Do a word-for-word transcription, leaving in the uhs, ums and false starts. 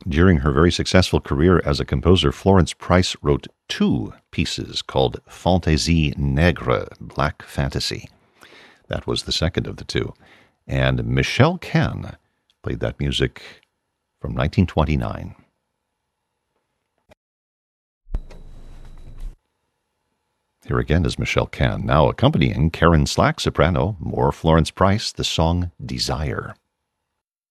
During her very successful career as a composer, Florence Price wrote two pieces called Fantaisie Nègre, Black Fantasy. That was the second of the two. And Michelle Cann played that music from nineteen twenty-nine. Here again is Michelle Cann, now accompanying Karen Slack, soprano, more Florence Price, the song Desire.